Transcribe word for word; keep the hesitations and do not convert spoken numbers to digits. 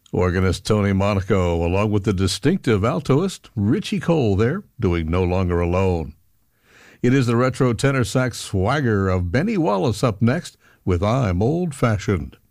Organist Tony Monaco, along with the distinctive altoist Richie Cole there, doing No Longer Alone. It is the retro tenor sax swagger of Benny Wallace up next with I'm Old Fashioned.